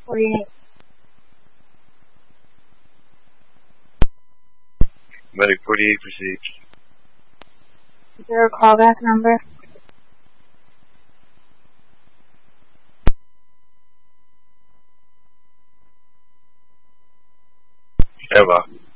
48. Medic 48, proceed. Is there a callback number? Eva.